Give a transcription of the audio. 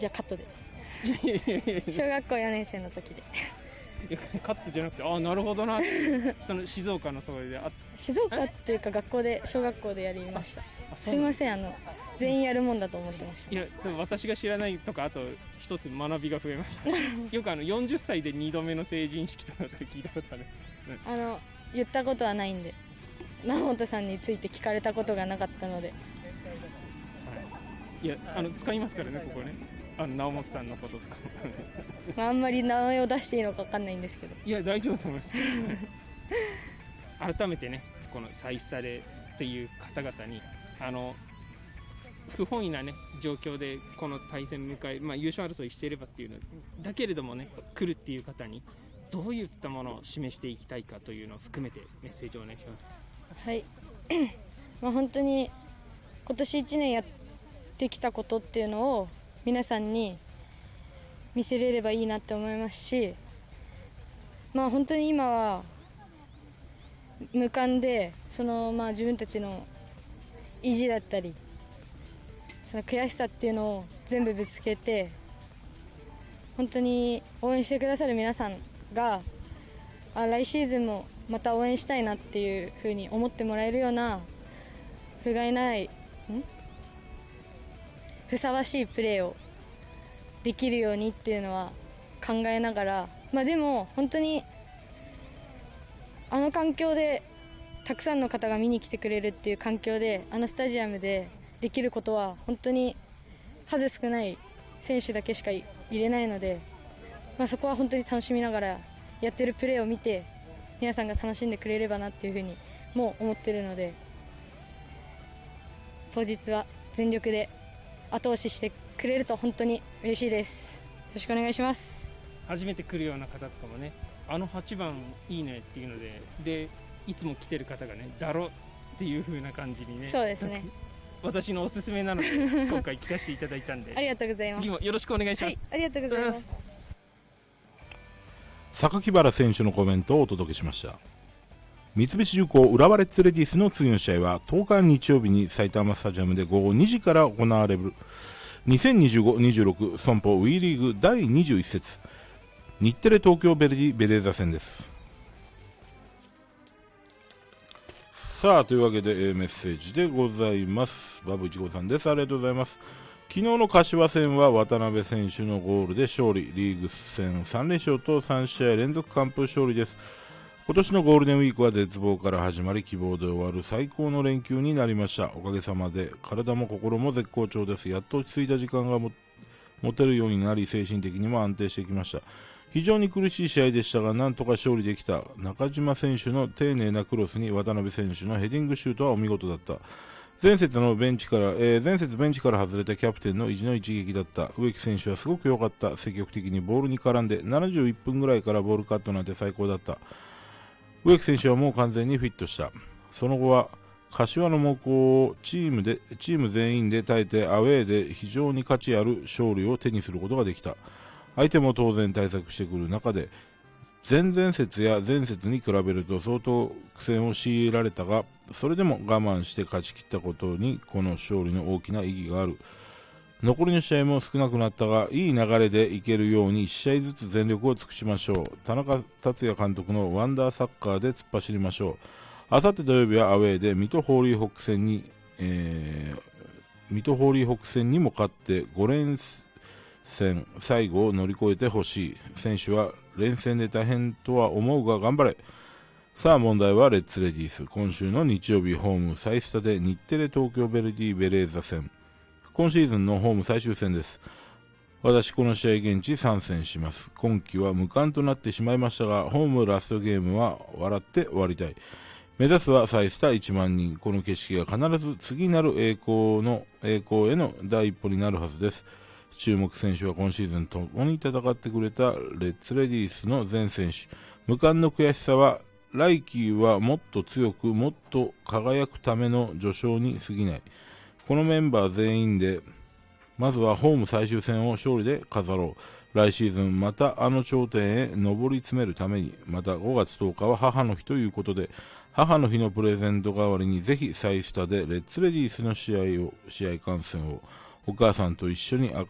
じゃあカットで。 いやいやいやいや小学校4年生の時で。 いやカットじゃなくて、ああなるほどなってその静岡のそれで静岡っていうか学校で、小学校でやりました。すいません、全員やるもんだと思ってました。 いやでも私が知らないとか、あと一つ学びが増えましたよく40歳で2度目の成人式とかって聞いたことあるんですけど、 言ったことはないんで、直本さんについて聞かれたことがなかったので。はい、 いや使いますからね、ここね、直本さんのこととかあんまり名前を出していいのか分かんないんですけど。 いや大丈夫と思います改めてね、このサイスタでっていう方々に不本意なね状況でこの対戦迎え、優勝争いしていればっていうのだけれどもね、来るっていう方にどういったものを示していきたいかというのを含めてメッセージをお願いします。 はい本当に今年1年やってきたことっていうのを皆さんに見せれればいいなって思いますし、本当に今は無冠で自分たちの意地だったりその悔しさっていうのを全部ぶつけて、本当に応援してくださる皆さんが来シーズンもまた応援したいなっていうふうに思ってもらえるようなふさわしいプレーをできるようにっていうのは考えながら、でも本当に環境でたくさんの方が見に来てくれるっていう環境でスタジアムでできることは本当に数少ない選手だけしか入れないので、そこは本当に楽しみながらやってるプレーを見て皆さんが楽しんでくれればなっていうふうにもう思ってるので、当日は全力で後押ししてくれると本当に嬉しいです。よろしくお願いします。 初めて来るような方とかもね、8番いいねっていうのでいつも来てる方がね、だろっていう風な感じにね、 そうですね私のおすすめなので今回聞かせていただいたんでありがとうございます。 次もよろしくお願いします。 ありがとうございます。 榊原選手のコメントをお届けしました。三菱重工浦和レッズレディースの次の試合は10日日曜日に埼玉スタジアムで午後2時から行われる2025-26損保 WE リーグ第21節日テレ東京ベルディベレーザ戦です。さあというわけでメッセージでございます。バブ1号さんです。ありがとうございます。昨日の柏戦は渡辺選手のゴールで勝利、リーグ戦3連勝と3試合連続完封勝利です。今年のゴールデンウィークは絶望から始まり希望で終わる最高の連休になりました。おかげさまで体も心も絶好調です。やっと落ち着いた時間が持てるようになり、精神的にも安定してきました。非常に苦しい試合でしたが、なんとか勝利できた。中島選手の丁寧なクロスに渡辺選手のヘディングシュートはお見事だった。前節ベンチから外れたキャプテンの意地の一撃だった。植木選手はすごく良かった。積極的にボールに絡んで71分ぐらいからボールカットなんて最高だった。植木選手はもう完全にフィットした。その後は柏の猛攻をチーム全員で耐えてアウェーで非常に価値ある勝利を手にすることができた。相手も当然対策してくる中で、前々節や前節に比べると相当苦戦を強いられたが、それでも我慢して勝ち切ったことにこの勝利の大きな意義がある。残りの試合も少なくなったが、いい流れでいけるように1試合ずつ全力を尽くしましょう。田中達也監督のワンダーサッカーで突っ走りましょう。あさって土曜日はアウェーで水戸ホーリー北戦にも勝って5連戦最後を乗り越えてほしい。選手は連戦で大変とは思うが頑張れ。さあ問題はレッツレディース。今週の日曜日ホームサイスタで日テレ東京ベルディベレーザ戦。今シーズンのホーム最終戦です。私この試合現地参戦します。今季は無冠となってしまいましたが、ホームラストゲームは笑って終わりたい。目指すはサイスタ1万人。この景色が必ず次なる栄光への第一歩になるはずです。注目選手は今シーズン共に戦ってくれたレッツレディースの全選手。無冠の悔しさは来季はもっと強くもっと輝くための序章に過ぎない。このメンバー全員でまずはホーム最終戦を勝利で飾ろう。来シーズンまた頂点へ上り詰めるために。また5月10日は母の日ということで、母の日のプレゼント代わりにぜひサイスタでレッツレディースの試合観戦をお母さんと一緒に